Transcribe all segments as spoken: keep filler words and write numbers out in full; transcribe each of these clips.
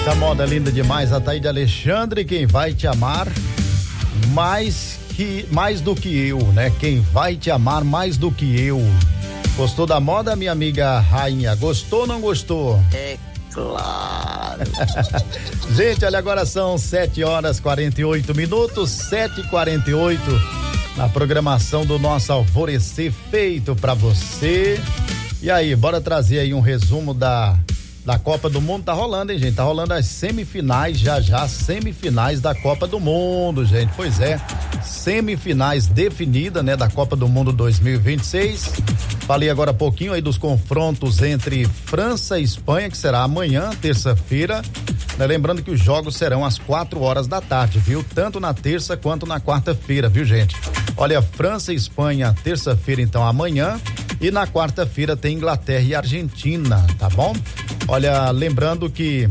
Essa moda linda demais, a Taíde Alexandre, quem vai te amar mais que mais do que eu, né? Quem vai te amar mais do que eu. Gostou da moda, minha amiga Rainha? Gostou ou não gostou? É claro. Gente, olha, agora são sete horas e quarenta e oito minutos, sete e quarenta e oito, na programação do nosso Alvorecer feito pra você. E aí, bora trazer aí um resumo da da Copa do Mundo. Tá rolando, hein, gente? Tá rolando as semifinais, já já, semifinais da Copa do Mundo, gente. Pois é, semifinais definidas, né, da Copa do Mundo dois mil e vinte e seis. Falei agora há pouquinho aí dos confrontos entre França e Espanha, que será amanhã, terça-feira. Né, lembrando que os jogos serão às quatro horas da tarde, viu? Tanto na terça quanto na quarta-feira, viu, gente? Olha, França e Espanha, terça-feira, então, amanhã. E na quarta-feira tem Inglaterra e Argentina, tá bom? Olha, lembrando que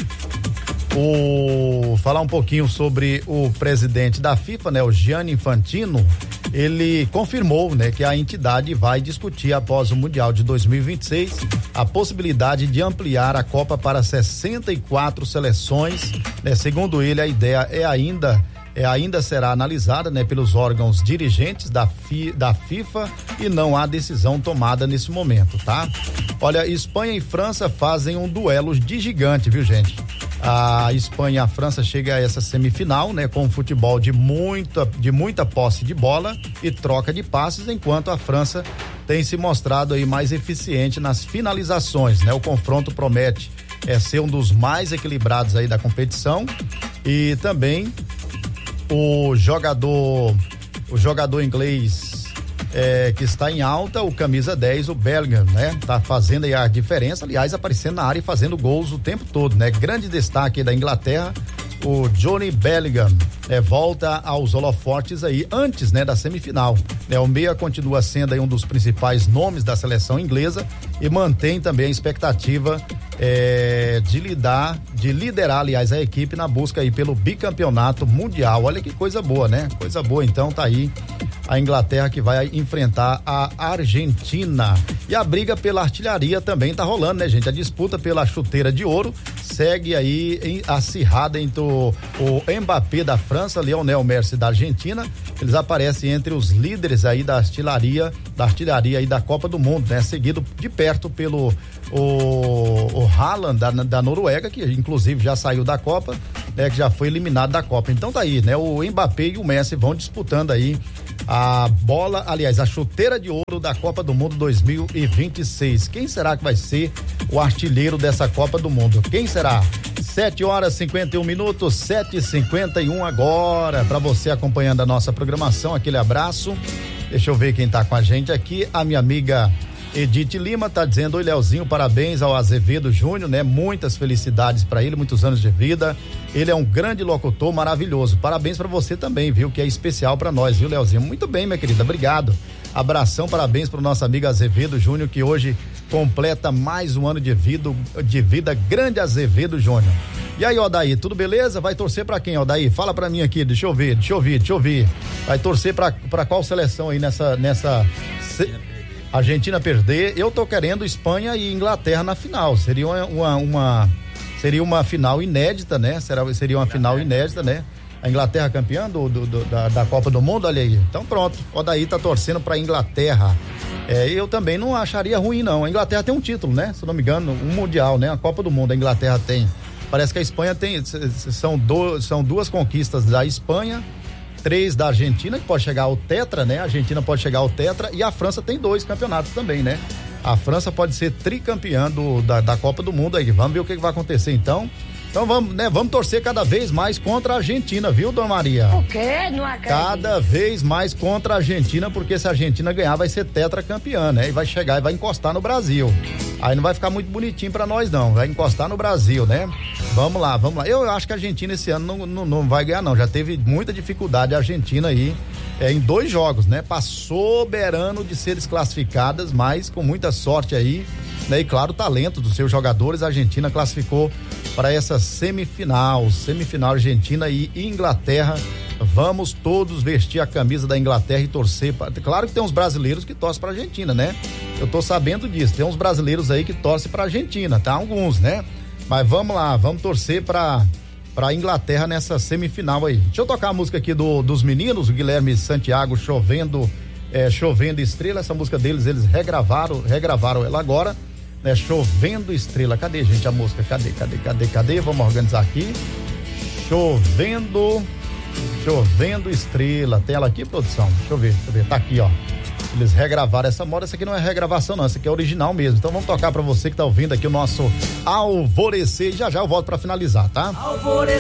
o falar um pouquinho sobre o presidente da FIFA, né, o Gianni Infantino, ele confirmou, né, que a entidade vai discutir após o Mundial de dois mil e vinte e seis a possibilidade de ampliar a Copa para sessenta e quatro seleções, né? Segundo ele, a ideia é ainda É, ainda será analisada, né, pelos órgãos dirigentes da, Fi, da FIFA e não há decisão tomada nesse momento, tá? Olha, Espanha e França fazem um duelo de gigante, viu, gente? A Espanha e a França chegam a essa semifinal, né, com um futebol de muita, de muita posse de bola e troca de passes, enquanto a França tem se mostrado aí mais eficiente nas finalizações, né? O confronto promete é, ser um dos mais equilibrados aí da competição e também o jogador o jogador inglês é, que está em alta, o camisa dez, o Bellingham, né? Tá fazendo aí a diferença, aliás, aparecendo na área e fazendo gols o tempo todo, né? Grande destaque aí da Inglaterra, o Johnny Bellingham, né? Volta aos holofotes aí antes, né, da semifinal, né? O meia continua sendo aí um dos principais nomes da seleção inglesa e mantém também a expectativa É, de lidar, de liderar, aliás, a equipe na busca aí pelo bicampeonato mundial. Olha que coisa boa, né? Coisa boa, então tá aí a Inglaterra que vai enfrentar a Argentina. E a briga pela artilharia também tá rolando, né, gente? A disputa pela chuteira de ouro segue aí em, acirrada entre o, o Mbappé da França, Lionel Messi da Argentina. Eles aparecem entre os líderes aí da artilharia, da artilharia aí da Copa do Mundo, né? Seguido de perto pelo o, o Haaland da, da Noruega, que inclusive já saiu da Copa, né? Que já foi eliminado da Copa. Então tá aí, né? O Mbappé e o Messi vão disputando aí a bola, aliás, a chuteira de ouro da Copa do Mundo dois mil e vinte e seis. Quem será que vai ser o artilheiro dessa Copa do Mundo? Quem será? sete horas e cinquenta e um minutos, sete e cinquenta e um agora, para você acompanhando a nossa programação, aquele abraço. Deixa eu ver quem tá com a gente aqui, a minha amiga Edith Lima tá dizendo: oi, Leozinho, parabéns ao Azevedo Júnior, né? Muitas felicidades para ele, muitos anos de vida. Ele é um grande locutor, maravilhoso. Parabéns para você também, viu? Que é especial para nós, viu, Leozinho? Muito bem, minha querida, obrigado. Abração, parabéns pro nosso amigo Azevedo Júnior, que hoje completa mais um ano de vida, de vida, grande Azevedo Júnior. E aí, Odaí, tudo beleza? Vai torcer pra quem, Odaí? Fala pra mim aqui, deixa eu ver, deixa eu ver, deixa eu ver. Vai torcer pra, pra qual seleção aí nessa, nessa... Se... Argentina perder. Eu tô querendo Espanha e Inglaterra na final. Seria uma, uma, uma seria uma final inédita, né? Será, seria uma final inédita, né? A Inglaterra campeã do, do, do, da, da Copa do Mundo, olha aí. Então pronto, o Odaí tá torcendo pra Inglaterra. É, eu também não acharia ruim, não. A Inglaterra tem um título, né? Se eu não me engano, um mundial, né? A Copa do Mundo a Inglaterra tem. Parece que a Espanha tem, são, do, são duas conquistas da Espanha, três da Argentina, que pode chegar ao tetra, né? A Argentina pode chegar ao tetra e a França tem dois campeonatos também, né? A França pode ser tricampeã do, da, da Copa do Mundo aí. Vamos ver o que, que vai acontecer então. Então vamos, né? Vamos torcer cada vez mais contra a Argentina, viu, dona Maria? O quê? Não acredito. Cada vez mais contra a Argentina, porque se a Argentina ganhar vai ser tetracampeã, né? E vai chegar e vai encostar no Brasil. Aí não vai ficar muito bonitinho pra nós não, vai encostar no Brasil, né? Vamos lá, vamos lá. Eu acho que a Argentina esse ano não, não, não vai ganhar não, já teve muita dificuldade a Argentina aí, é, em dois jogos, né? Passou beirando de ser desclassificadas, mas com muita sorte aí, né? E claro, o talento dos seus jogadores, a Argentina classificou para essa semifinal, semifinal Argentina e Inglaterra. Vamos todos vestir a camisa da Inglaterra e torcer pra... Claro que tem uns brasileiros que torcem pra Argentina, né? Eu tô sabendo disso, tem uns brasileiros aí que torcem pra Argentina, tá? Alguns, né? Mas vamos lá, vamos torcer pra, pra Inglaterra nessa semifinal aí. Deixa eu tocar a música aqui do, dos meninos, o Guilherme Santiago, Chovendo, é, Chovendo Estrela. Essa música deles, eles regravaram, regravaram ela agora, né? Chovendo Estrela. Cadê, gente, a música? Cadê, cadê, cadê, cadê? Vamos organizar aqui. Chovendo, Chovendo Estrela. Tem ela aqui, produção? Deixa eu ver, deixa eu ver. Tá aqui, ó. Eles regravaram essa moda. Essa aqui não é regravação, não. Essa aqui é original mesmo. Então vamos tocar pra você que tá ouvindo aqui o nosso Alvorecer. E já já eu volto pra finalizar, tá? Alvorecer.